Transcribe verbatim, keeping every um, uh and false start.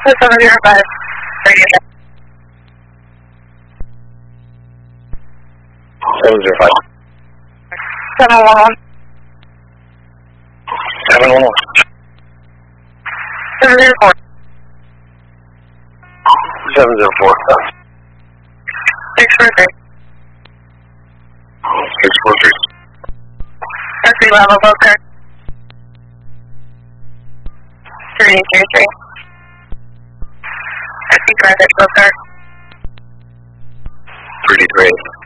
seven zero five. seven zero five. seven one one. seven one one. seven zero four. seven zero four. six four three. six four three. S three level Boca. three eight three three. S three five Boca. three D three.